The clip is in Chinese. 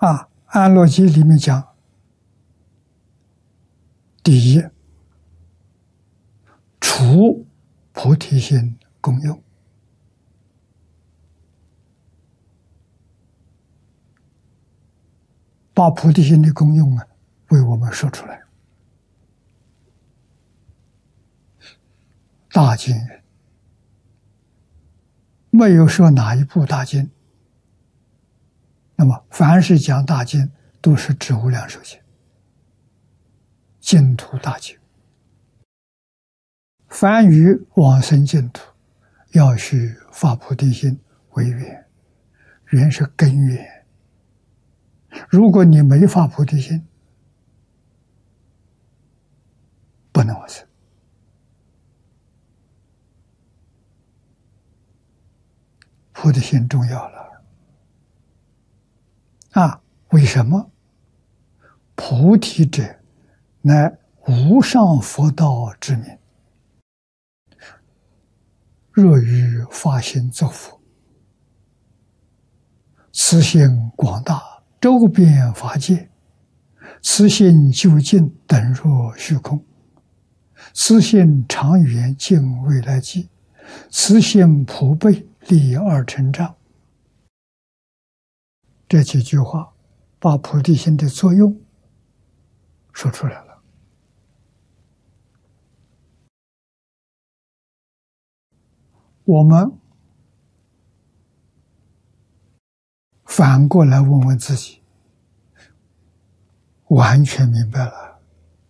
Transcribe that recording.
安乐经里面讲，第一，除菩提心功用，把菩提心的功用为我们说出来。大经没有说哪一部大经，那么凡是讲大经，都是指无量寿经、净土大经。凡于往生净土，要须发菩提心为缘，缘是根源。如果你没发菩提心，不能往生。菩提心重要了为什么？菩提者，乃无上佛道之名。若于发心作佛，此心广大，周遍法界，此心究竟等若虚空，此心长远尽未来际，此心普被利二成障。这几句话把菩提心的作用说出来了。我们反过来问问自己，完全明白了。